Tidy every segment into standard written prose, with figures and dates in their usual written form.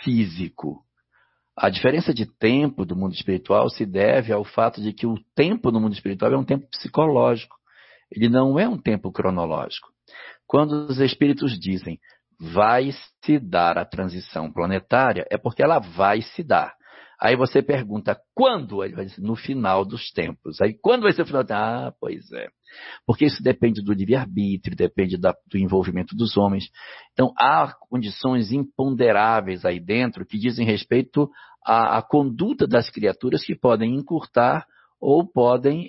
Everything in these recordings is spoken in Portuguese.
físico. A diferença de tempo do mundo espiritual se deve ao fato de que o tempo no mundo espiritual é um tempo psicológico. Ele não é um tempo cronológico. Quando os espíritos dizem vai se dar a transição planetária, é porque ela vai se dar. Aí você pergunta, quando? Ele vai dizer, no final dos tempos. Aí, quando vai ser o final? Pois é. Porque isso depende do livre-arbítrio, depende do envolvimento dos homens. Então, há condições imponderáveis aí dentro que dizem respeito à conduta das criaturas que podem encurtar ou podem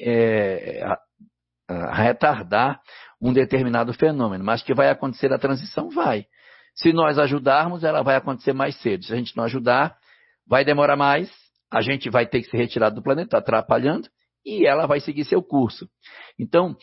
retardar um determinado fenômeno. Mas que vai acontecer a transição? Vai. Se nós ajudarmos, ela vai acontecer mais cedo. Se a gente não ajudar, vai demorar mais, a gente vai ter que ser retirado do planeta, atrapalhando, e ela vai seguir seu curso. Então,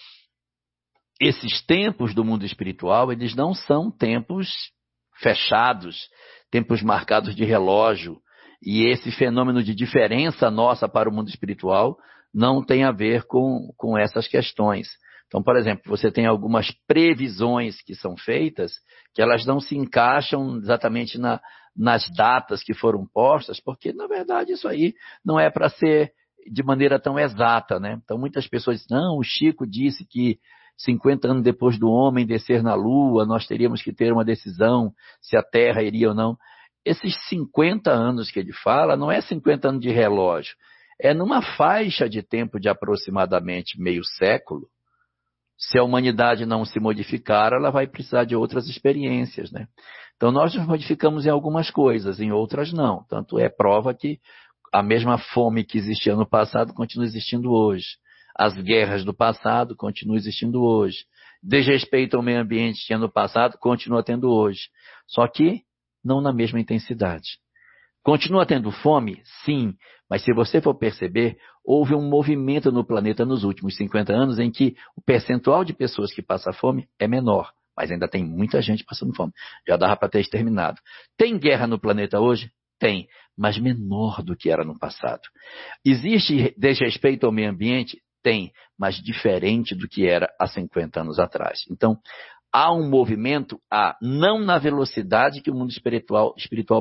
esses tempos do mundo espiritual, eles não são tempos fechados, tempos marcados de relógio, e esse fenômeno de diferença nossa para o mundo espiritual não tem a ver com essas questões. Então, por exemplo, você tem algumas previsões que são feitas, que elas não se encaixam exatamente nas datas que foram postas, porque, na verdade, isso aí não é para ser de maneira tão exata, né? Então, muitas pessoas dizem, não, o Chico disse que 50 anos depois do homem descer na Lua, nós teríamos que ter uma decisão se a Terra iria ou não. Esses 50 anos que ele fala, não é 50 anos de relógio, é numa faixa de tempo de aproximadamente meio século. Se a humanidade não se modificar, ela vai precisar de outras experiências, né? Então, nós nos modificamos em algumas coisas, em outras não. Tanto é prova que a mesma fome que existia no passado continua existindo hoje. As guerras do passado continuam existindo hoje. Desrespeito ao meio ambiente que tinha no passado, continua tendo hoje. Só que não na mesma intensidade. Continua tendo fome? Sim. Mas se você for perceber, houve um movimento no planeta nos últimos 50 anos em que o percentual de pessoas que passa fome é menor. Mas ainda tem muita gente passando fome. Já dava para ter exterminado. Tem guerra no planeta hoje? Tem. Mas menor do que era no passado. Existe desrespeito ao meio ambiente? Tem. Mas diferente do que era há 50 anos atrás. Então, há um movimento, não na velocidade que o mundo espiritual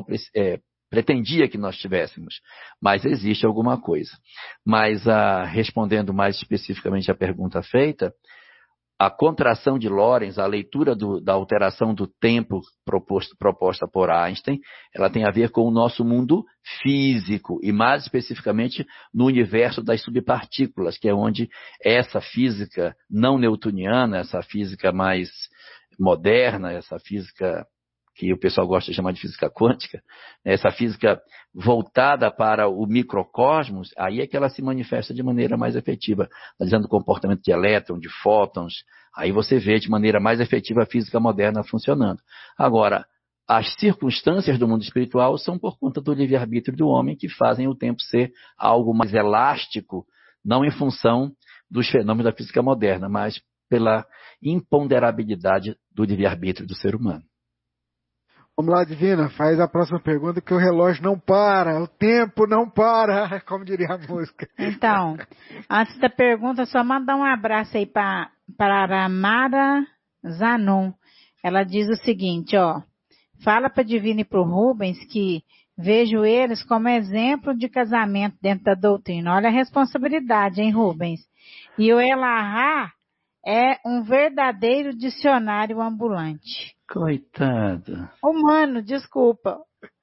pretendia que nós tivéssemos, mas existe alguma coisa. Mas, respondendo mais especificamente à pergunta feita, a contração de Lorentz, a leitura da alteração do tempo proposta por Einstein, ela tem a ver com o nosso mundo físico, e mais especificamente no universo das subpartículas, que é onde essa física não newtoniana, essa física mais moderna, essa física que o pessoal gosta de chamar de física quântica, essa física voltada para o microcosmos, aí é que ela se manifesta de maneira mais efetiva, analisando o comportamento de elétrons, de fótons, aí você vê de maneira mais efetiva a física moderna funcionando. Agora, as circunstâncias do mundo espiritual são por conta do livre-arbítrio do homem que fazem o tempo ser algo mais elástico, não em função dos fenômenos da física moderna, mas pela imponderabilidade do livre-arbítrio do ser humano. Vamos lá, Divina, faz a próxima pergunta, que o relógio não para, o tempo não para, como diria a música. Então, antes da pergunta, só mandar um abraço aí para a Mara Zanon. Ela diz o seguinte, fala para Divina e para o Rubens que vejo eles como exemplo de casamento dentro da doutrina. Olha a responsabilidade, hein, Rubens? E o Elahá é um verdadeiro dicionário ambulante. Coitado. Humano, desculpa.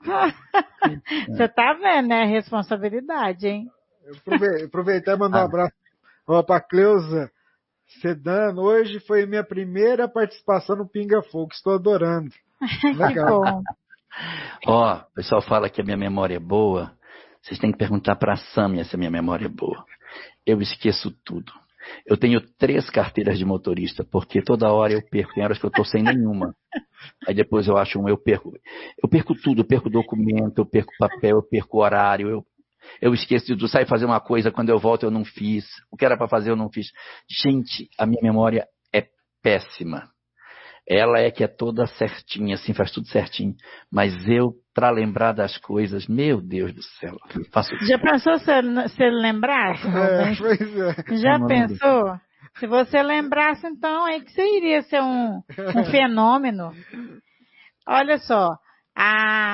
Você tá vendo, né? Responsabilidade, hein? Aproveitar e mandar um abraço para a Cleusa Sedano. Hoje foi minha primeira participação no Pinga Fogo. Estou adorando. Legal. O pessoal fala que a minha memória é boa. Vocês têm que perguntar para a Sâmia se a minha memória é boa. Eu esqueço tudo. Eu tenho 3 carteiras de motorista, porque toda hora eu perco. Tem horas que eu estou sem nenhuma. Aí depois eu acho eu perco. Eu perco tudo, eu perco documento, eu perco papel, eu perco horário, eu esqueço de sair fazer uma coisa, quando eu volto eu não fiz. O que era para fazer eu não fiz. Gente, a minha memória é péssima. Ela é que é toda certinha, assim, faz tudo certinho. Mas eu, para lembrar das coisas, meu Deus do céu. Já pensou se ele lembrasse? Pois é. Já pensou? Se você lembrasse, então, aí que você iria ser um fenômeno. Olha só,